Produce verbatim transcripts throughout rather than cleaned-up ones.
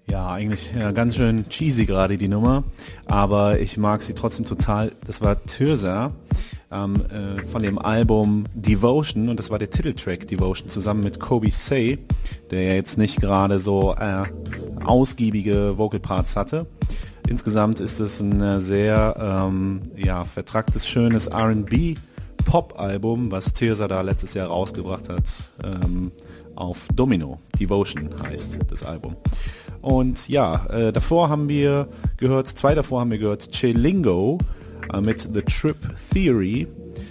Ja, eigentlich ja, ganz schön cheesy gerade die Nummer, aber ich mag sie trotzdem total. Das war Tirza ähm, äh, von dem Album Devotion und das war der Titeltrack Devotion zusammen mit Kobe Say, der ja jetzt nicht gerade so äh, ausgiebige Vocal Parts hatte. Insgesamt ist es ein äh, sehr ähm, ja, vertracktes, schönes R and B Pop-Album, was Tirza da letztes Jahr rausgebracht hat, ähm, auf Domino. Devotion heißt das Album. Und ja, äh, davor haben wir gehört, zwei davor haben wir gehört, Chelingo äh, mit The Trip Theory.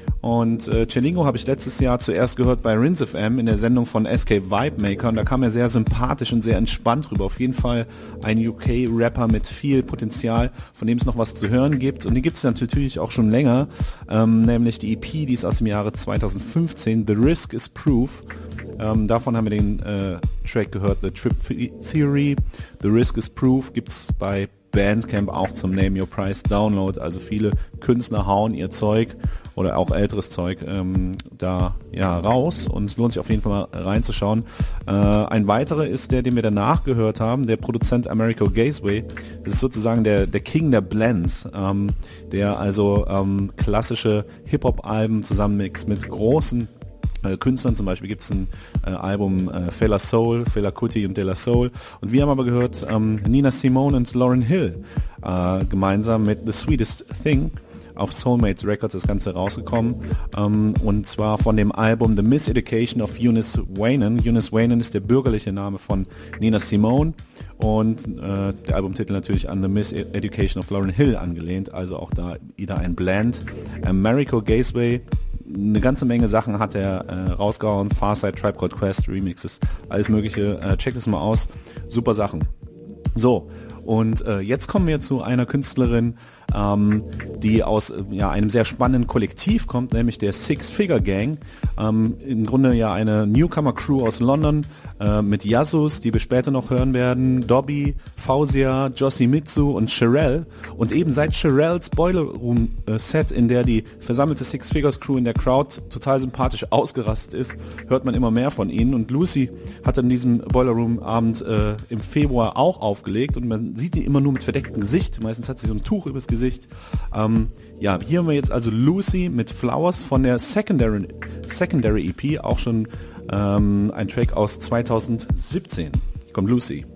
Und äh, Chelingo habe ich letztes Jahr zuerst gehört bei Rinse F M in der Sendung von S K Vibemaker und da kam er sehr sympathisch und sehr entspannt rüber. Auf jeden Fall ein U K-Rapper mit viel Potenzial, von dem es noch was zu hören gibt. Und die gibt es natürlich auch schon länger, ähm, nämlich die E P, die ist aus dem Jahre zwanzig fünfzehn, The Risk is Proof. Ähm, davon haben wir den äh, Track gehört, The Trip Theory, The Risk is Proof, gibt's bei Bandcamp auch zum Name Your Price Download. Also viele Künstler hauen ihr Zeug oder auch älteres Zeug ähm, da ja raus und es lohnt sich auf jeden Fall mal reinzuschauen. Äh, ein weiterer ist der, den wir danach gehört haben, der Produzent Americo Gazeway. Das ist sozusagen der, der King der Blends, ähm, der also ähm, klassische Hip-Hop-Alben zusammenmixt mit großen Künstlern. Zum Beispiel gibt es ein äh, Album äh, Fela Soul, Fela Kuti und De La Soul. Und wir haben aber gehört ähm, Nina Simone und Lauryn Hill äh, gemeinsam mit The Sweetest Thing auf Soulmates Records das Ganze rausgekommen. Ähm, und zwar von dem Album The Miseducation of Eunice Wainen. Eunice Wainen ist der bürgerliche Name von Nina Simone. Und äh, der Albumtitel natürlich an The Miseducation of Lauryn Hill angelehnt. Also auch da wieder ein Blend. Americo Gazeway, eine ganze Menge Sachen hat er äh, rausgehauen, Farside, Tribe Called Quest, Remixes, alles mögliche, äh, checkt es mal aus, super Sachen. So, und äh, jetzt kommen wir zu einer Künstlerin, ähm, die aus äh, ja, einem sehr spannenden Kollektiv kommt, nämlich der Six Figure Gang. Ähm, im Grunde ja eine Newcomer-Crew aus London äh, mit Yasus, die wir später noch hören werden, Dobby, Fausia, Yoshimitsu und Sherelle. Und eben seit Sherelles Boiler Room äh, Set, in der die versammelte Six Figures Crew in der Crowd total sympathisch ausgerastet ist, hört man immer mehr von ihnen. Und Lucy hat an diesem Boiler Room Abend äh, im Februar auch aufgelegt und man sieht die immer nur mit verdecktem Gesicht. Meistens hat sie so ein Tuch übers Gesicht. Ähm, ja, hier haben wir jetzt also Lucy mit Flowers von der Secondary, Secondary E P, auch schon ähm, ein Track aus zwanzig siebzehn. Hier kommt Lucy.